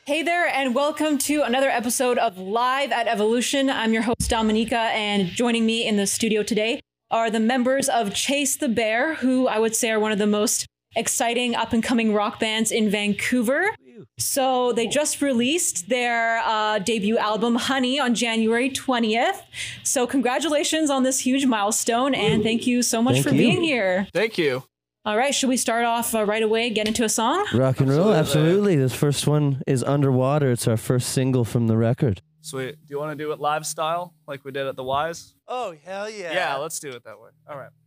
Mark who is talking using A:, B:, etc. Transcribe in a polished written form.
A: Hey there, and welcome to another episode of Live at Evolution. I'm your host, Dominica, and joining me in the studio today are the members of Chase the Bear, who I would say are one of the most exciting up-and-coming rock bands in Vancouver. So they just released their debut album, Honey, on January 20th. So congratulations on this huge milestone, and thank you so much for being here.
B: Thank you.
A: All right, should we start off right away, get into a song?
C: Rock and roll, absolutely. This first one is Underwater. It's our first single from the record.
B: Sweet. Do you want to do it live style, like we did at the Wise?
D: Oh, hell yeah.
B: Yeah, let's do it that way. All right.